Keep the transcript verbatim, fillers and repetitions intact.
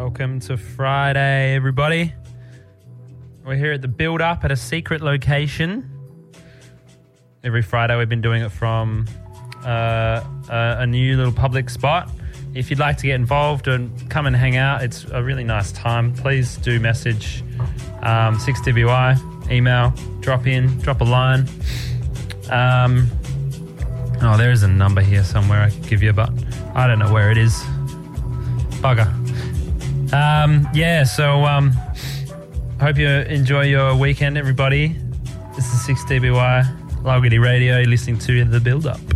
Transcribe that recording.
Welcome to Friday, everybody. We're here at the Build Up at a secret location. Every Friday we've been doing it from uh, a, a new little public spot. If you'd like to get involved and come and hang out, it's a really nice time. Please do message um, six D B Y, email, drop in, drop a line. Um, oh, there is a number here somewhere I could give you, but I don't know where it is. Bugger. Um, yeah, so um, hope you enjoy your weekend, everybody. This is six D B Y, Logarty Radio. You're listening to The Build Up.